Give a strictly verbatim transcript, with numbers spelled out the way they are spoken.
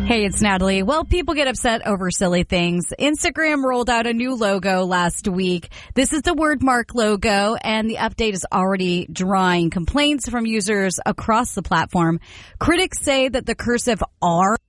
Hey, it's Natalie. Well, people get upset over silly things. Instagram rolled out a new logo last week. This is the Wordmark logo, and the update is already drawing complaints from users across the platform. Critics say that the cursive R